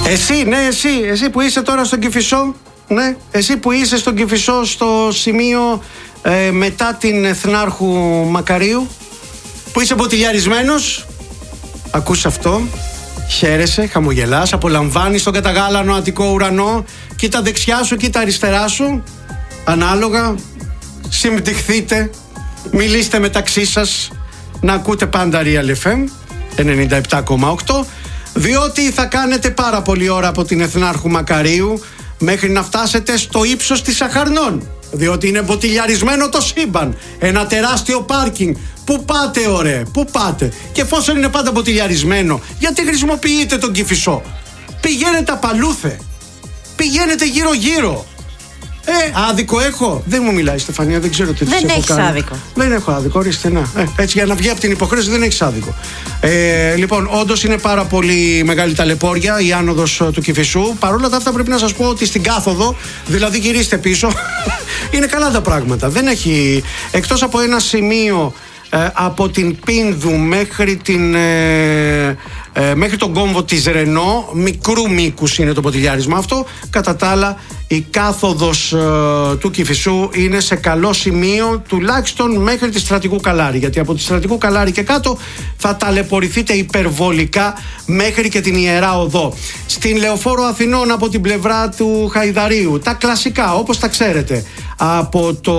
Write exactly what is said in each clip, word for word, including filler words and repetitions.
Εσύ, ναι, εσύ, εσύ που είσαι τώρα στον Κηφισό, ναι, εσύ που είσαι στον Κηφισό στο σημείο ε, μετά την Εθνάρχου Μακαρίου, που είσαι μποτιλιαρισμένος, ακούς αυτό, χαίρεσαι, χαμογελάς, απολαμβάνεις τον καταγάλανο Αττικό ουρανό, κοίτα δεξιά σου, κοίτα αριστερά σου, ανάλογα, συμπτυχθείτε, μιλήστε μεταξύ σας, να ακούτε πάντα Real εφ εμ ενενήντα επτά κόμμα οκτώ, διότι θα κάνετε πάρα πολλή ώρα από την Εθνάρχου Μακαρίου μέχρι να φτάσετε στο ύψος της Αχαρνών, διότι είναι μποτιλιαρισμένο το σύμπαν, ένα τεράστιο πάρκινγκ. Πού πάτε, ωραία, πού πάτε? Και εφόσον είναι πάντα μποτιλιαρισμένο, γιατί χρησιμοποιείτε τον Κηφισό? Πηγαίνετε απαλούθε, πηγαίνετε γύρω γύρω. Ε, άδικο έχω? Δεν μου μιλάει η Στεφανία, δεν ξέρω τι της έχω κάνει. Δεν έχεις άδικο. Δεν έχω άδικο, ορίστε, να. Ε, έτσι, για να βγει από την υποχρέωση δεν έχεις άδικο. Ε, λοιπόν, όντως είναι πάρα πολύ μεγάλη ταλαιπώρια η άνοδος του Κηφισού. Παρ' όλα τα αυτά πρέπει να σας πω ότι στην κάθοδο, δηλαδή γυρίστε πίσω, είναι καλά τα πράγματα. Δεν έχει, εκτός από ένα σημείο ε, από την Πίνδου μέχρι την... Ε, Ε, μέχρι τον κόμβο της Ρενό, μικρού μήκους είναι το ποτηλιάρισμα αυτό. Κατά τα άλλα, η κάθοδος ε, του Κηφισού είναι σε καλό σημείο, τουλάχιστον μέχρι τη Στρατικού Καλάρη, γιατί από τη Στρατικού Καλάρη και κάτω θα ταλαιπωρηθείτε υπερβολικά μέχρι και την Ιερά Οδό. Στην Λεωφόρο Αθηνών από την πλευρά του Χαϊδαρίου, τα κλασικά όπως τα ξέρετε, από το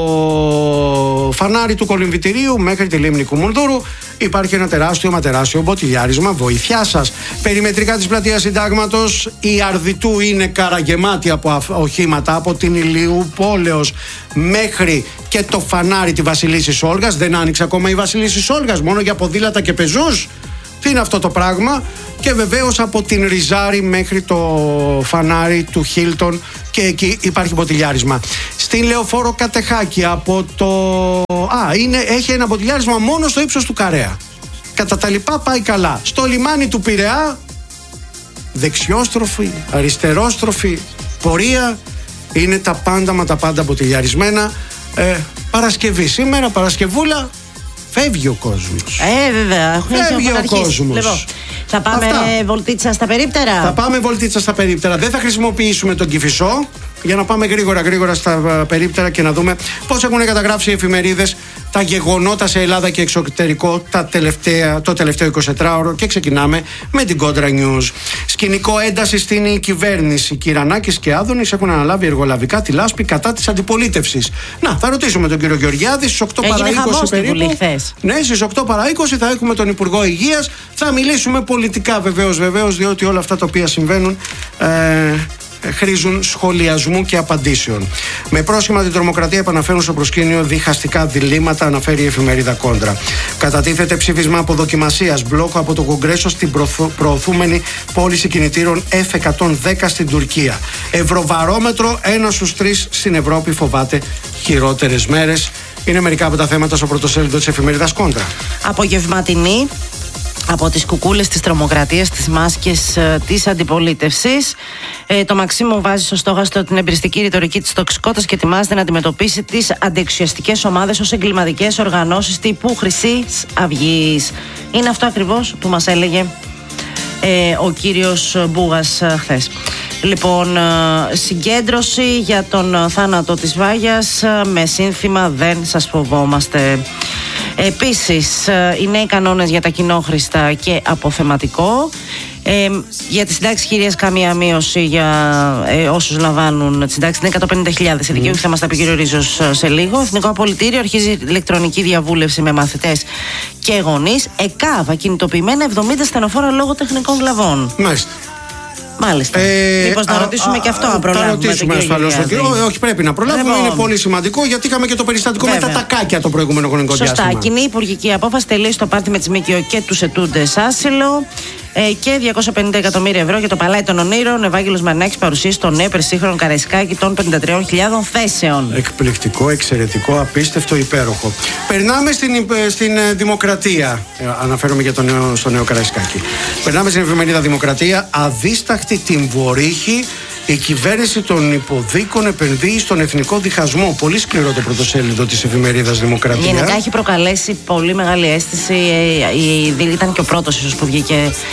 φανάρι του Κολυμβητηρίου μέχρι τη λίμνη Κουμουνδούρου υπάρχει ένα τεράστιο μα τεράστιο μποτιλιάρισμα. Βοήθειά σας. Περιμετρικά της πλατείας Συντάγματος η Αρδιτού είναι καραγεμάτη από οχήματα από την Ηλιουπόλεως μέχρι και το φανάρι τη Βασιλίσσης Όλγας. Δεν άνοιξε ακόμα η Βασιλίσσης Όλγας, μόνο για ποδήλατα και πεζούς. Τι είναι αυτό το πράγμα? Και βεβαίως από την Ριζάρη μέχρι το φανάρι του Χίλτον και εκεί υπάρχει μποτιλιάρισμα. Στην Λεωφόρο Κατεχάκη από το... Α, είναι, έχει ένα μποτιλιάρισμα μόνο στο ύψος του Καρέα. Κατά τα λοιπά πάει καλά. Στο λιμάνι του Πειραιά, δεξιόστροφη, αριστερόστροφη πορεία, είναι τα πάντα μα τα πάντα μποτιλιαρισμένα. ε, Παρασκευή σήμερα, Παρασκευούλα, φεύγει ο κόσμος. Ε, βέβαια. Φεύγει ο κόσμος. Λοιπόν, θα πάμε Αυτά. βολτίτσα στα περίπτερα. Θα πάμε βολτίτσα στα περίπτερα. Δεν θα χρησιμοποιήσουμε τον Κηφισό για να πάμε γρήγορα γρήγορα στα περίπτερα και να δούμε πώς έχουν καταγράψει οι εφημερίδες τα γεγονότα σε Ελλάδα και εξωτερικό τα τελευταία, το τελευταίο εικοσιτετράωρο και ξεκινάμε με την Κόντρα News. Σκηνικό ένταση στην κυβέρνηση. Κυρανάκης και Άδωνης έχουν αναλάβει εργολαβικά τη λάσπη κατά της αντιπολίτευσης. Να, θα ρωτήσουμε τον κύριο Γεωργιάδη στις οκτώ παρά είκοσι περίπου. Ναι, στις οκτώ παρά είκοσι θα έχουμε τον Υπουργό Υγείας. Θα μιλήσουμε πολιτικά βεβαίως, βεβαίως, διότι όλα αυτά τα οποία συμβαίνουν ε, χρήζουν σχολιασμού και απαντήσεων. Με πρόσχημα την τρομοκρατία επαναφέρουν στο προσκήνιο διχαστικά διλήμματα, αναφέρει η εφημερίδα Κόντρα. Κατατίθεται ψήφισμα αποδοκιμασίας μπλόκο από το Κογκρέσο στην προωθούμενη πώληση κινητήρων εφ εκατόν δέκα στην Τουρκία. Ευρωβαρόμετρο, ένας στους τρεις στην Ευρώπη φοβάται χειρότερες μέρες. Είναι μερικά από τα θέματα στο πρωτοσέλιδο της εφημερίδας Κόντρα. Απογευματινή. Από τις κουκούλες της τρομοκρατίας, τις μάσκες ε, της αντιπολίτευσης. Ε, το Μαξίμου βάζει στο στόχαστρο την εμπειριστική ρητορική της τοξικότητας και ετοιμάζεται να αντιμετωπίσει τις αντιεξουσιαστικές ομάδες ως εγκληματικές οργανώσεις τύπου Χρυσής Αυγής. Είναι αυτό ακριβώς που μας έλεγε ε, ο κύριος Μπούγας ε, χθες. Λοιπόν, συγκέντρωση για τον θάνατο της Βάγιας με σύνθημα «Δεν σας φοβόμαστε». Επίσης, οι νέοι κανόνες για τα κοινόχρηστα και αποθεματικό. Ε, για τις συντάξεις κυρίας καμία μείωση για ε, όσους λαμβάνουν τις συντάξεις, είναι εκατόν πενήντα χιλιάδες ειδικοί, mm. θα μας τα πει ο Ρίζος σε λίγο. Εθνικό Απολυτήριο αρχίζει ηλεκτρονική διαβούλευση με μαθητές και γονείς. ΕΚΑΒ ακινητοποιημένα εβδομήντα στενοφόρα λόγω τεχνικών βλαβών. Μάλιστα. Μάλιστα. Ε, Μήπως να ρωτήσουμε α, και αυτό, αν προλάβουμε. Θα ρωτήσουμε ασφαλώς. Όχι, πρέπει να προλάβουμε. Λοιπόν, είναι πολύ σημαντικό γιατί είχαμε και το περιστατικό βέβαια. με τα τακάκια το προηγούμενο χρονικό διάστημα. Σωστά. Κοινή υπουργική απόφαση τελείωσε το πάρτι με τις ΜΚΟ και τους ετούντες άσυλο. Ε, και διακόσια πενήντα εκατομμύρια ευρώ για το Παλάτι των Ονείρων. Ευάγγελος Μαρινάκης παρουσίασε το νέο υπερσύγχρονο Καραϊσκάκι των πενήντα τριών χιλιάδων θέσεων. Εκπληκτικό, εξαιρετικό, απίστευτο, υπέροχο. Περνάμε στην, στην Δημοκρατία. Ε, αναφέρομαι για το νέο, στο νέο Καραϊσκάκι. Περνάμε στην εφημερίδα Δημοκρατία. Αδίσταχτη την βορύχη. Η κυβέρνηση των υποδίκων επενδύει στον εθνικό διχασμό. Πολύ σκληρό το πρωτοσέλιδο της εφημερίδας Δημοκρατία. Γενικά έχει προκαλέσει πολύ μεγάλη αίσθηση. Ήταν και ο πρώτος ίσως που βγήκε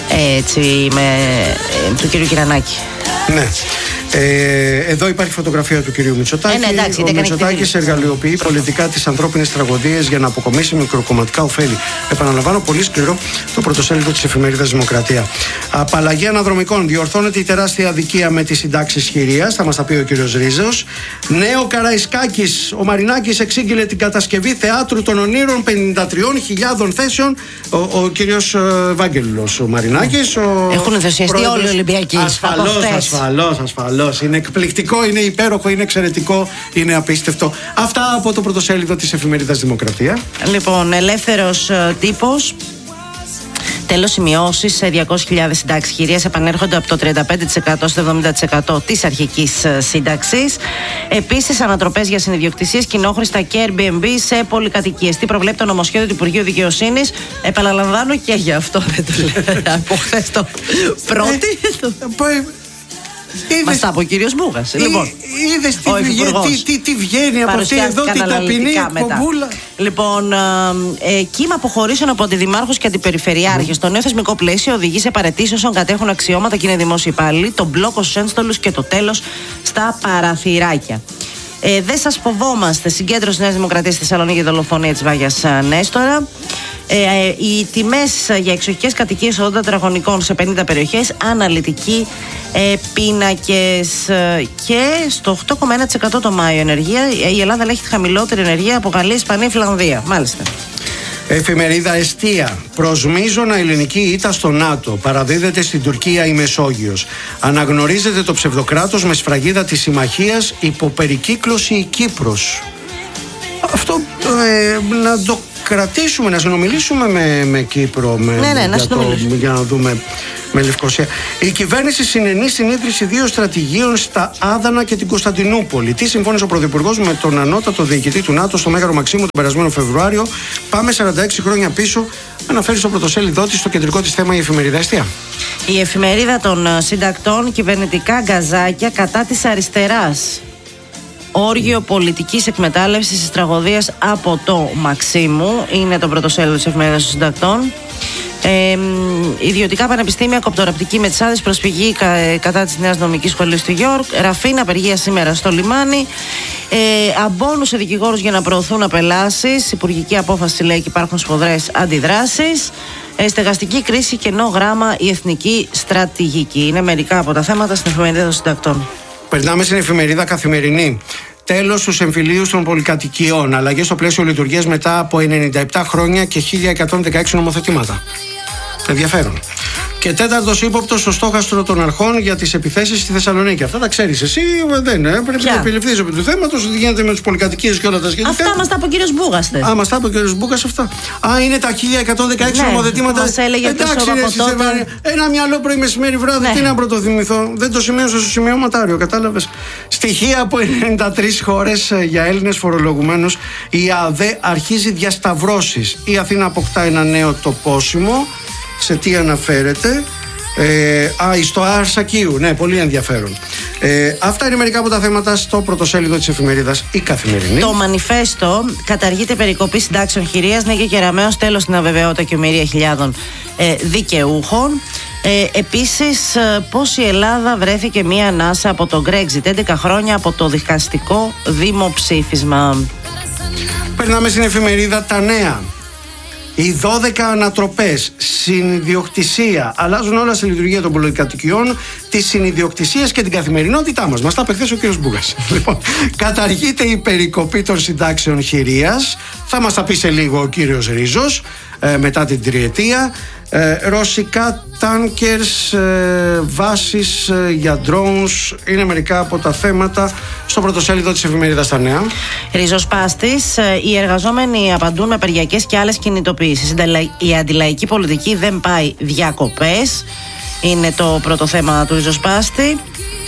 έτσι, με, του κύριου Κυρανάκη. Ναι. Ε, εδώ υπάρχει φωτογραφία του κυρίου Μητσοτάκη. Ε, ναι, εντάξει, ο Μητσοτάκης εργαλειοποιεί πολιτικά τις ανθρώπινες τραγωδίες για να αποκομίσει μικροκομματικά ωφέλη. Επαναλαμβάνω, πολύ σκληρό το πρωτοσέλιδο της εφημερίδας Δημοκρατία. Απαλλαγή αναδρομικών. Διορθώνεται η τεράστια αδικία με τις συντάξεις χειρίας. Θα μας τα πει ο κύριος Ρίζος. Νέο Καραϊσκάκης. Ο Μαρινάκης εξήγηλε την κατασκευή θεάτρου των ονείρων πενήντα τρεις χιλιάδων θέσεων. Ο, ο κύριος Ευάγγελος ο Μαρινάκης. Ο Έχουν ενθουσιαστεί όλοι οι Ολυμπιακοί. Ασφαλώς, ασφαλώς, ασφαλώς. Είναι εκπληκτικό, είναι υπέροχο, είναι εξαιρετικό, είναι απίστευτο. Αυτά από το πρωτοσέλιδο της εφημερίδας Δημοκρατία. Λοιπόν, ελεύθερος ε, τύπος. Τέλος, σημειώσεις σε διακόσιες χιλιάδες συντάξεις χειρίας επανέρχονται από το τριάντα πέντε τοις εκατό στο εβδομήντα τοις εκατό της αρχικής σύνταξης. Επίσης, ανατροπές για συνιδιοκτησίες, κοινόχρηστα και Airbnb σε πολυκατοικίες. Τι προβλέπει το νομοσχέδιο του Υπουργείου Δικαιοσύνης. Επαναλαμβάνω και γι' αυτό δεν το λέω. Από χθες το πρώτη. Μας τα είπε ο κύριος Μπούγας. Λοιπόν, είδες τι, τι, τι, τι βγαίνει από αυτή εδώ την ταπεινή κομπούλα. Λοιπόν, ε, κύμα αποχωρήσεων από αντιδημάρχους και αντιπεριφερειάρχες. Mm. Το νέο θεσμικό πλαίσιο οδηγεί σε παραιτήσεις όσων κατέχουν αξιώματα και είναι δημόσιοι υπάλληλοι, τον μπλόκο στους ένστολους και το τέλος στα παραθυράκια. Ε, δεν σας φοβόμαστε. Συγκέντρωση Νέας Δημοκρατίας στη Θεσσαλονίκη, δολοφονία της Βάγιας Νέστορα. Ε, οι τιμές για εξοχικές κατοικίες ογδόντα τετραγωνικών σε πενήντα περιοχές, αναλυτικοί ε, πίνακες. Ε, και στο οκτώ κόμμα ένα τοις εκατό το Μάιο ενεργεία. Η Ελλάδα έχει τη χαμηλότερη ενεργεία από Γαλλία, Ισπανία, Φιλανδία. Μάλιστα. Εφημερίδα Εστία. Προς μείζωνα ελληνική ήττα στο ΝΑΤΟ. Παραδίδεται στην Τουρκία η Μεσόγειος. Αναγνωρίζεται το ψευδοκράτος με σφραγίδα της συμμαχίας, υποπερικύκλωση η Κύπρος. Αυτό ε, να το κρατήσουμε, να συνομιλήσουμε με, με Κύπρο με, ναι, ναι, για, να το, για να δούμε με Λευκοσία. Η κυβέρνηση συνενεί στην ίδρυση δύο στρατηγίων στα Άδανα και την Κωνσταντινούπολη. Τι συμφώνησε ο Πρωθυπουργός με τον ανώτατο διοικητή του ΝΑΤΟ στο Μέγαρο Μαξίμου τον περασμένο Φεβρουάριο. Πάμε σαράντα έξι χρόνια πίσω. Αναφέρει στο πρωτοσέλιδό της στο κεντρικό της θέμα η εφημερίδα Εστία. Η εφημερίδα των συντακτών, κυβερνητικά γκαζάκια κατά της αριστεράς. Όργιο πολιτικής εκμετάλλευσης της τραγωδίας από το Μαξίμου. Είναι το πρωτοσέλιδο της εφημερίδας των συντακτών. Ε, ιδιωτικά πανεπιστήμια, κοπτοραπτική με τις άδειες, προσφυγή κα, κατά της Νέας Νομικής Σχολής του Γιόρκ. Ραφίν, απεργία σήμερα στο λιμάνι. Ε, αμπόνου σε δικηγόρους για να προωθούν απελάσεις. Υπουργική απόφαση λέει και υπάρχουν σφοδρές αντιδράσεις. Ε, στεγαστική κρίση, κενό γράμμα, η εθνική στρατηγική. Είναι μερικά από τα θέματα στην εφημερίδα των συντακτών. Περνάμε στην εφημερίδα Καθημερινή. Τέλος στους εμφυλίους των πολυκατοικιών. Αλλαγές στο πλαίσιο λειτουργίας μετά από ενενήντα επτά χρόνια και χίλια εκατόν δεκαέξι νομοθετήματα. Ενδιαφέρον. Και τέταρτος ύποπτος στο στόχαστρο των αρχών για τις επιθέσεις στη Θεσσαλονίκη. Αυτά τα ξέρεις εσύ, δεν είναι. Πρέπει Ποια? να επιληφθείς από το θέμα του, τι γίνεται με τις πολυκατοικίες και όλα τα σχετικά. Αυτά μας τα είπε ο κύριος Μπούγας. Α, μας τα είπε ο κύριος Μπούγας αυτά. Α, είναι τα χίλια εκατόν δεκαέξι ναι, νομοθετήματα. Μας έλεγε εντάξει, ρε, εσύ, τότε... Ένα μυαλό πρωί μεσημέρι βράδυ, ναι. Τι να πρωτοθυμηθώ. Δεν το σημείωσα στο σημειωματάριο, κατάλαβες. Στοιχεία από ενενήντα τρεις χώρες για Έλληνες φορολογουμένους. Η ΑΔΕ αρχίζει διασταυρώσεις. Η Αθήνα αποκτά ένα νέο τοπόσιμο. Σε τι αναφέρεται. Ε, α, στο Αρσακίου. Ναι, πολύ ενδιαφέρον. Ε, αυτά είναι μερικά από τα θέματα στο πρωτοσέλιδο της εφημερίδας Η Καθημερινή. Το μανιφέστο καταργείται περικοπή συντάξεων χειρίας. Ναι, και κεραμέως τέλος στην αβεβαιότητα και ομοιρία χιλιάδων ε, δικαιούχων. Ε, επίσης, πώς η Ελλάδα βρέθηκε μία ανάσα από το Brexit. έντεκα χρόνια από το δικαστικό δημοψήφισμα. Περνάμε στην εφημερίδα Τα Νέα. Οι δώδεκα ανατροπές, συνιδιοκτησία, αλλάζουν όλα στη λειτουργία των πολυκατοικιών, τη συνιδιοκτησία και την καθημερινότητά μας. Μας τα είπε χθες ο κύριος Μπούγας. Λοιπόν, καταργείται η περικοπή των συντάξεων χειρίας. Θα μας τα πει σε λίγο ο κύριος Ρίζος, ε, μετά την τριετία. Ε, ρωσικά τάνκερς, ε, βάσεις ε, για drones είναι μερικά από τα θέματα στο πρωτοσέλιδο της εφημερίδας Τα Νέα. Ριζοσπάστης, ε, οι εργαζόμενοι απαντούν με απεργιακές και άλλες κινητοποιήσεις. Η αντιλαϊκή πολιτική δεν πάει διακοπές. Είναι το πρώτο θέμα του Ριζοσπάστη.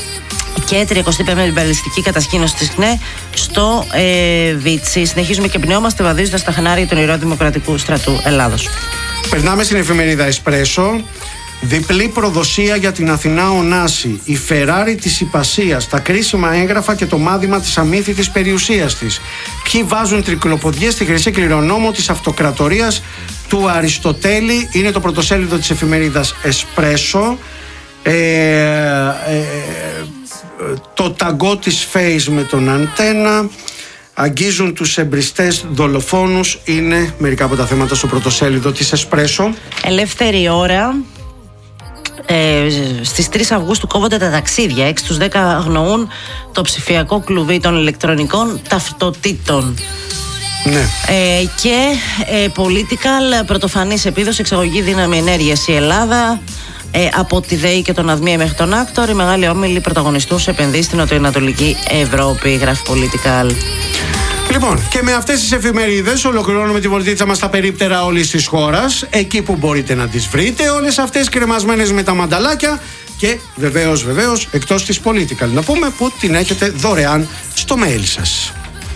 Και τριακοστή πέμπτη μπαλιστική κατασκήνωση της ΚΝΕ στο ε, Βίτσι. Συνεχίζουμε και πνεόμαστε βαδίζοντας τα χνάρια του Ιερού Δημοκρατικού Στρατού Ελλάδος. Περνάμε στην εφημερίδα Εσπρέσο. Διπλή προδοσία για την Αθηνά Ωνάση. Η Φεράρι της Ιππασίας, τα κρίσιμα έγγραφα και το μάδημα της αμύθιτης περιουσίας της. Ποιοι βάζουν τρικλοποδιές στη χρυσή κληρονόμο της αυτοκρατορίας του Αριστοτέλη. Είναι το πρωτοσέλιδο της εφημερίδας Εσπρέσο. Ε, ε, το ταγκό της Face με τον Αντένα. Αγγίζουν τους εμπριστές δολοφόνους. Είναι μερικά από τα θέματα στο πρωτοσέλιδο της Εσπρέσο. Ελεύθερη ώρα. Ε, στις τρεις Αυγούστου κόβονται τα ταξίδια. έξι στους δέκα αγνοούν το ψηφιακό κλουβί των ηλεκτρονικών ταυτοτήτων. Ναι. Ε, και ε, political, πρωτοφανής επίδοση, εξαγωγή δύναμη ενέργειας η Ελλάδα. Ε, από τη ΔΕΗ και τον ΑΔΜΙΕ μέχρι τον Άκτορ, οι μεγάλοι όμιλοι πρωταγωνιστούν σε επενδύσεις στην νοτιοανατολική Ευρώπη, γράφει political. Λοιπόν, και με αυτές τις εφημερίδες ολοκληρώνουμε τη βολτίτσα μας στα περίπτερα όλης της χώρας. Εκεί που μπορείτε να τις βρείτε, όλες αυτές κρεμασμένες με τα μανταλάκια. Και βεβαίως, βεβαίως, εκτός της political, να πούμε που την έχετε δωρεάν στο mail σας.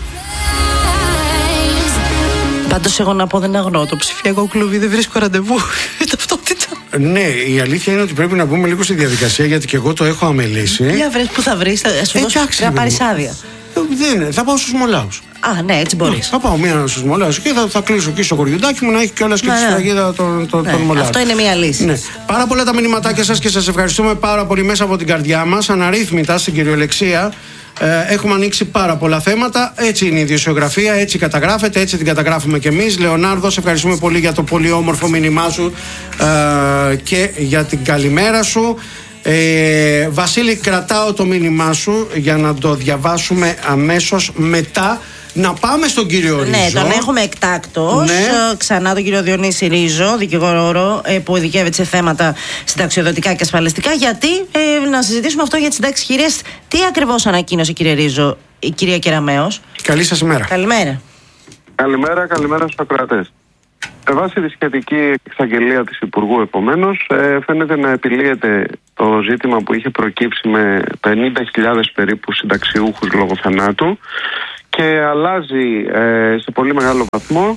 Πάντως εγώ να πω, δεν αγνοώ το ψηφιακό κλουβί, δεν βρίσκω ραντεβού. Ταυτότητα. Ναι, η αλήθεια είναι ότι πρέπει να μπούμε λίγο στη διαδικασία, γιατί και εγώ το έχω αμελήσει. Για βρες που θα βρεις, θα σου δώσω να πάρεις άδεια. Δεν, θα πάω στους Μολάους. Α, ναι, έτσι μπορείς. Θα πάω μία στους Μολάους και θα, θα κλείσω εκεί στο χωριουδάκι μου να έχει κιόλας και ναι, τη σφραγίδα των, των, ναι, των Μολάων. Αυτό είναι μία λύση. Ναι. Πάρα πολλά τα μηνυματάκια σας και σας ευχαριστούμε πάρα πολύ μέσα από την καρδιά μας. Αναρρύθμιτα στην κυριολεξία. Ε, έχουμε ανοίξει πάρα πολλά θέματα. Έτσι είναι η ιδιοσιογραφία, έτσι καταγράφεται, έτσι την καταγράφουμε κι εμείς. Λεωνάρδο, σε ευχαριστούμε πολύ για το πολύ όμορφο μήνυμά σου ε, και για την καλημέρα σου. Ε, Βασίλη, κρατάω το μήνυμά σου για να το διαβάσουμε αμέσως μετά. Να πάμε στον κύριο Ρίζο. Ναι, τον έχουμε εκτάκτος. Ναι. Ξανά τον κύριο Διονύση Ρίζο, δικηγόρο που ειδικεύεται σε θέματα συνταξιοδοτικά και ασφαλιστικά. Γιατί ε, να συζητήσουμε αυτό για τις συντάξεις χειρές. Τι ακριβώς ανακοίνωσε, κύριε Ρίζο, η κυρία Κεραμέως? Καλή σας ημέρα. Καλημέρα. Καλημέρα, καλημέρα στους ακροατές. Με βάση τη σχετική εξαγγελία της Υπουργού, επομένως, ε, φαίνεται να επιλύεται το ζήτημα που είχε προκύψει με πενήντα χιλιάδες περίπου συνταξιούχους λόγω θανάτου και αλλάζει ε, σε πολύ μεγάλο βαθμό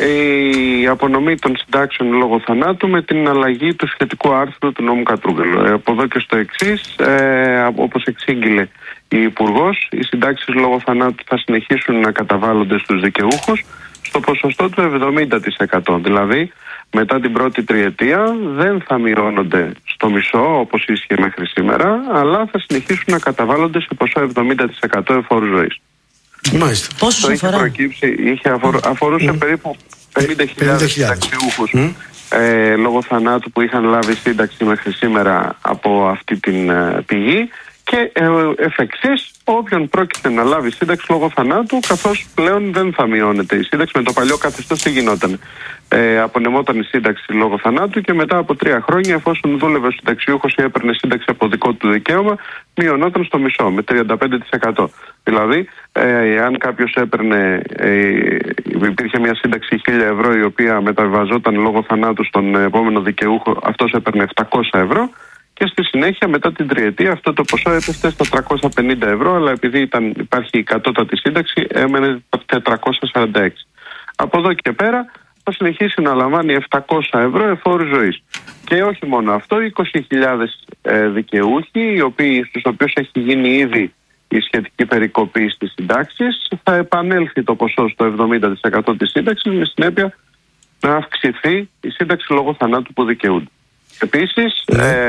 η απονομή των συντάξεων λόγω θανάτου με την αλλαγή του σχετικού άρθρου του νόμου Κατρούγκαλου. Ε, από εδώ και στο εξής, ε, όπως εξήγηλε η Υπουργός, οι συντάξεις λόγω θανάτου θα συνεχίσουν να καταβάλλονται στους δικαιούχους στο ποσοστό του εβδομήντα τοις εκατό. Δηλαδή, μετά την πρώτη τριετία δεν θα μειώνονται στο μισό όπως ίσχυε μέχρι σήμερα, αλλά θα συνεχίσουν να καταβάλλονται σε ποσό εβδομήντα τοις εκατό εφόρου ζωής. Μάλιστα. Πόσο είχε προκύψει, είχε αφορ, αφορούσε mm. περίπου πενήντα χιλιάδες συνταξιούχους mm. ε, λόγω θανάτου που είχαν λάβει σύνταξη μέχρι σήμερα από αυτή την ε, πηγή και ε, εφ' εξής όποιον πρόκειται να λάβει σύνταξη λόγω θανάτου, καθώς πλέον δεν θα μειώνεται η σύνταξη. Με το παλιό καθεστώς τι γινόταν? Ε, απονεμόταν η σύνταξη λόγω θανάτου και μετά από τρία χρόνια, εφόσον δούλευε ο συνταξιούχος ή έπαιρνε σύνταξη από δικό του δικαίωμα, μειωνόταν στο μισό, με τριάντα πέντε τοις εκατό. Δηλαδή, ε, αν κάποιος έπαιρνε, ε, υπήρχε μια σύνταξη χίλια ευρώ η οποία μεταβιβαζόταν λόγω θανάτου στον επόμενο δικαιούχο, αυτός έπαιρνε επτακόσια ευρώ. Και στη συνέχεια, μετά την τριετία, αυτό το ποσό έπεσε στα τριακόσια πενήντα ευρώ, αλλά επειδή ήταν, υπάρχει η κατώτατη σύνταξη, έμενε τετρακόσια σαράντα έξι. Από εδώ και πέρα θα συνεχίσει να λαμβάνει επτακόσια ευρώ εφόρου ζωής. Και όχι μόνο αυτό, είκοσι χιλιάδες ε, δικαιούχοι, οι οποίοι, στους οποίους έχει γίνει ήδη η σχετική περικοπή στις συντάξεις, θα επανέλθει το ποσό στο εβδομήντα τοις εκατό της σύνταξης, με συνέπεια να αυξηθεί η σύνταξη λόγω θανάτου που δικαιούνται. Επίσης,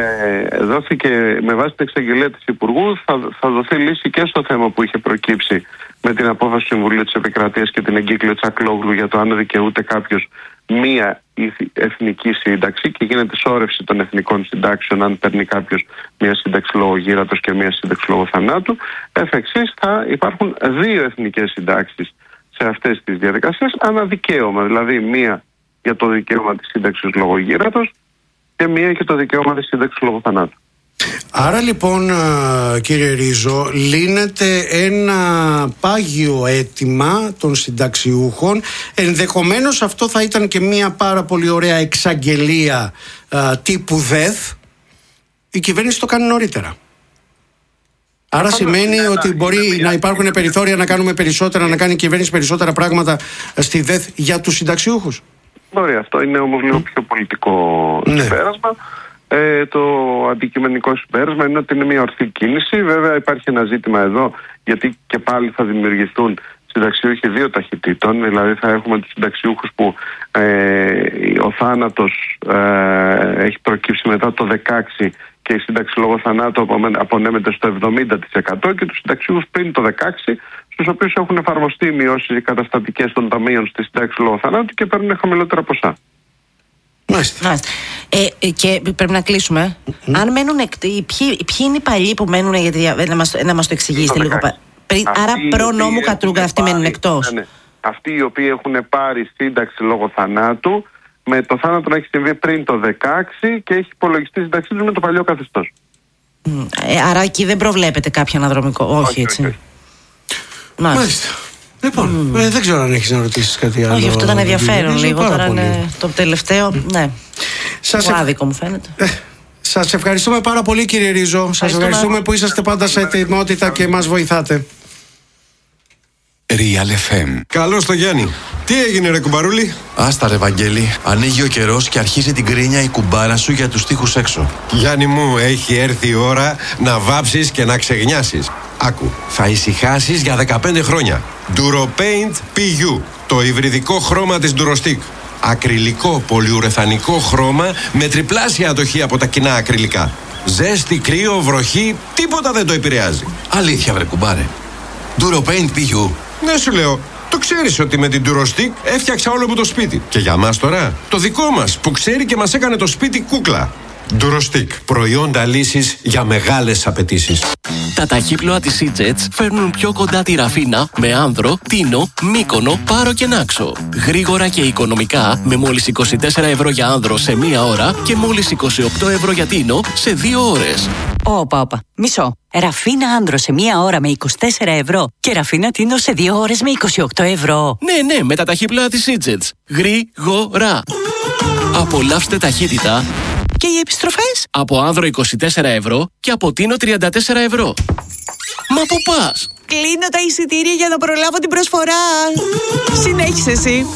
ε, δόθηκε με βάση την εξαγγελία της Υπουργού, θα, θα δοθεί λύση και στο θέμα που είχε προκύψει με την απόφαση του Συμβουλίου της Επικρατείας και την εγκύκλιο Τσακλόγλου για το αν δικαιούται κάποιος μία εθνική σύνταξη και γίνεται σώρευση των εθνικών συντάξεων αν παίρνει κάποιος μία σύνταξη λόγω γύρατος και μία σύνταξη λόγω θανάτου. Εφ' εξής θα υπάρχουν δύο εθνικές συντάξεις σε αυτές τις διαδικασίες αναδικαίωμα, δηλαδή μία για το δικαίωμα της σύνταξης λόγω γύρατος και μία και το δικαίωμα της σύνταξης λόγω θανάτου. Άρα λοιπόν, κύριε Ρίζο, λύνεται ένα πάγιο αίτημα των συνταξιούχων. Ενδεχομένως αυτό θα ήταν και μια πάρα πολύ ωραία εξαγγελία α, τύπου ΔΕΘ. Η κυβέρνηση το κάνει νωρίτερα. Άρα σημαίνει ότι μπορεί να υπάρχουν περιθώρια να κάνουμε περισσότερα, να κάνει η κυβέρνηση περισσότερα πράγματα στη ΔΕΘ για τους συνταξιούχους. Μπορεί, αυτό είναι όμως λίγο πιο πολιτικό ναι. συμπέρασμα. Ε, το αντικειμενικό συμπέρασμα είναι ότι είναι μια ορθή κίνηση. Βέβαια υπάρχει ένα ζήτημα εδώ, γιατί και πάλι θα δημιουργηθούν συνταξιούχοι δύο ταχυτήτων, δηλαδή θα έχουμε τους συνταξιούχους που ε, ο θάνατος ε, έχει προκύψει μετά το δεκαέξι και η σύνταξη λόγω θανάτου απονέμεται στο εβδομήντα τοις εκατό, και τους συνταξιούχους πριν το δεκαέξι, στους οποίους έχουν εφαρμοστεί μειώσεις καταστατικές των ταμείων στη σύνταξη λόγω θανάτου και παίρνουν χαμηλότερα ποσά. Μάλιστα. Ε, και πρέπει να κλείσουμε. Mm-hmm. Αν μένουν εκτός, ποιοι, ποιοι είναι οι παλιοί που μένουν, γιατί, να, μας, να μας το εξηγήσετε λίγο. Πριν, άρα προ νόμου Κατρούγκα αυτοί μένουν εκτός. Ναι, ναι. Αυτοί οι οποίοι έχουν πάρει σύνταξη λόγω θανάτου, με το θάνατο να έχει συμβεί πριν το δεκαέξι και έχει υπολογιστεί η σύνταξή του με το παλιό καθεστώς. Mm, ε, άρα εκεί δεν προβλέπεται κάποιο αναδρομικό. Όχι, όχι έτσι. Όχι. Μάλιστα. Μάλιστα. Λοιπόν, mm. ε, δεν ξέρω αν έχεις να ρωτήσεις κάτι άλλο. Όχι, αυτό ήταν ενδιαφέρον λίγο. Τώρα είναι το τελευταίο. Mm. Ναι. Σας το άδικο μου φαίνεται. Ε, σας ευχαριστούμε πάρα πολύ, κύριε Ρίζο. Σας ευχαριστούμε που είσαστε πάντα σε ετοιμότητα και μας βοηθάτε. Real εφ εμ. Καλώς το Γιάννη. Τι έγινε ρε κουμπαρούλη? Άστα ρε Βαγγέλη, ανοίγει ο καιρός και αρχίζει την κρίνια η κουμπάρα σου για τους τοίχους έξω. Γιάννη μου, έχει έρθει η ώρα να βάψεις και να ξεγνιάσεις. Άκου, θα ησυχάσεις για δεκαπέντε χρόνια. DuroPaint πι γιου, το υβριδικό χρώμα της Durostick. Ακριλικό πολυουρεθανικό χρώμα με τριπλάσια αντοχή από τα κοινά ακριλικά. Ζέστη, κρύο, βροχή, τίποτα δεν το επηρεάζει. Αλήθεια βρε κουμπάρε. DuroPaint πι γιου. Ναι, σου λέω. Το ξέρεις ότι με την Durostick έφτιαξα όλο μου το σπίτι. Και για μας τώρα, το δικό μας που ξέρει και μας έκανε το σπίτι κούκλα. Durostick. Προϊόντα λύσης για μεγάλες απαιτήσεις. Τα ταχύπλοα της E-Jets φέρνουν πιο κοντά τη Ραφίνα με Άνδρο, Τίνο, Μύκονο, Πάρο και Νάξο. Γρήγορα και οικονομικά με μόλις είκοσι τέσσερα ευρώ για Άνδρο σε μία ώρα και μόλις είκοσι οκτώ ευρώ για Τίνο σε δύο ώρες. Όπα, όπα. Μισό. Ραφίνα Άνδρο σε μία ώρα με είκοσι τέσσερα ευρώ και Ραφίνα Τίνο σε δύο ώρες με είκοσι οκτώ ευρώ. Ναι, ναι, με τα ταχύπλοα της E-Jets. Γρήγορα. Απολαύστε ταχύτητα. Και οι επιστροφές? Από Άνδρο είκοσι τέσσερα ευρώ και από Τίνο τριάντα τέσσερα ευρώ. Μα πού πας? Κλείνω τα εισιτήρια για να προλάβω την προσφορά. Συνέχισε εσύ.